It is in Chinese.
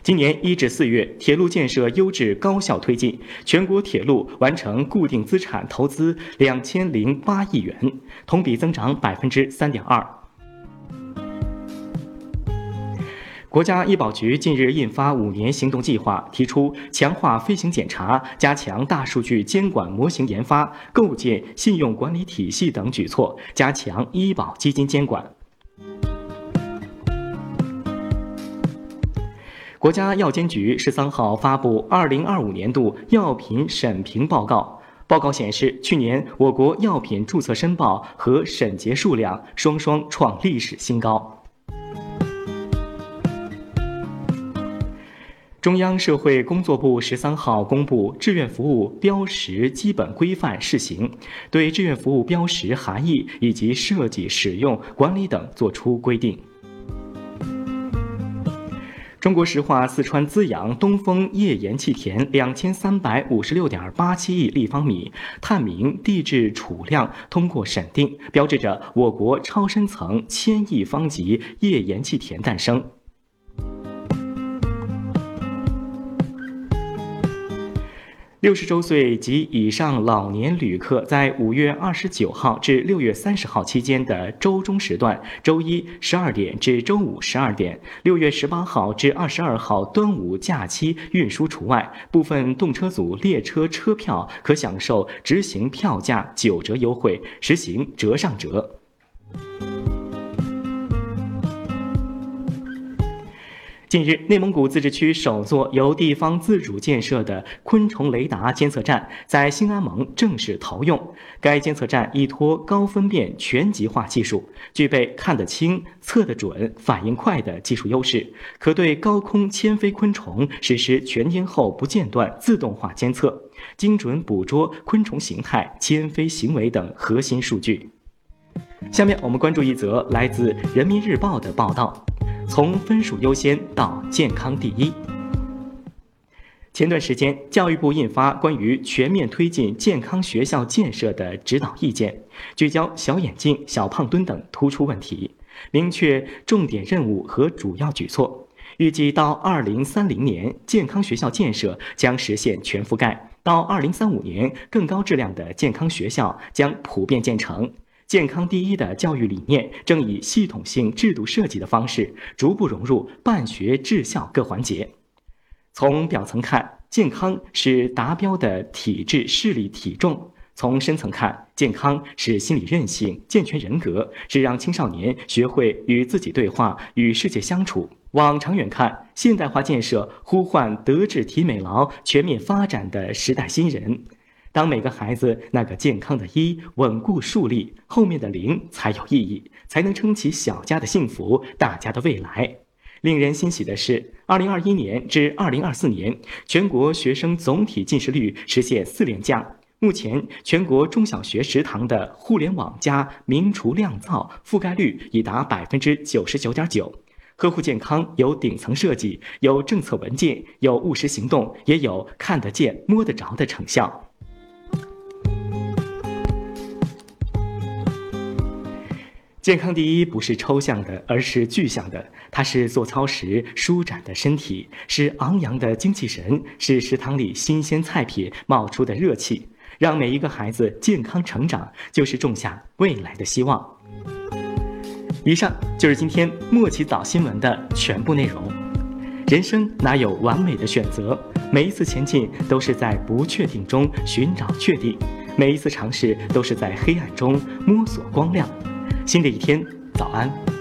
今年1至4月，铁路建设优质高效推进，全国铁路完成固定资产投资2008亿元，同比增长3.2%。国家医保局近日印发5年行动计划，提出强化飞行检查、加强大数据监管模型研发、构建信用管理体系等举措，加强医保基金监管。国家药监局13号发布2025年度药品审评报告。报告显示，去年我国药品注册申报和审结数量双双创历史新高。中央社会工作部13号公布《志愿服务标识基本规范（试行）》，对志愿服务标识含义以及设计、使用、管理等作出规定。中国石化四川资阳东风页岩气田2356.87亿立方米探明地质储量通过审定，标志着我国超深层1000亿方级页岩气田诞生。60周岁及以上老年旅客在5月29号至6月30号期间的周中时段，周一12点至周五12点，6月18号至22号端午假期运输除外，部分动车组列车车票可享受直行票价9折优惠，实行折上折。近日，内蒙古自治区首座由地方自主建设的昆虫雷达监测站在兴安盟正式投用。该监测站依托高分辨全极化技术，具备看得清、测得准、反应快的技术优势，可对高空迁飞昆虫实施全天候不间断自动化监测，精准捕捉昆虫形态、迁飞行为等核心数据。下面我们关注一则来自人民日报的报道。从分数优先到健康第一。前段时间，教育部印发关于全面推进健康学校建设的指导意见，聚焦小眼睛、小胖墩等突出问题，明确重点任务和主要举措。预计到2030年，健康学校建设将实现全覆盖；到2035年，更高质量的健康学校将普遍建成。健康第一的教育理念正以系统性制度设计的方式，逐步融入办学治校各环节。从表层看，健康是达标的体质视力体重；从深层看，健康是心理韧性、健全人格，是让青少年学会与自己对话、与世界相处。往长远看，现代化建设呼唤德智体美劳全面发展的时代新人。当每个孩子那个健康的一稳固树立，后面的0才有意义，才能撑起小家的幸福，大家的未来。令人欣喜的是，2021年至2024年，全国学生总体进士率实现4连降。目前，全国中小学食堂的互联网加明厨亮灶覆盖率已达99.9%。呵护健康有顶层设计，有政策文件，有务实行动，也有看得见、摸得着的成效。健康第一不是抽象的，而是具象的。它是做操时舒展的身体，是昂扬的精气神，是食堂里新鲜菜品冒出的热气。让每一个孩子健康成长，就是种下未来的希望。以上就是今天默契早新闻的全部内容。人生哪有完美的选择？每一次前进都是在不确定中寻找确定，每一次尝试都是在黑暗中摸索光亮。新的一天，早安。